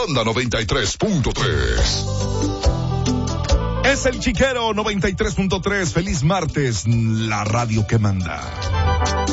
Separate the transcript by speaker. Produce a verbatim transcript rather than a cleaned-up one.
Speaker 1: Banda noventa y tres punto tres.
Speaker 2: Es el Chiquero noventa y tres punto tres. Feliz martes, la radio que manda.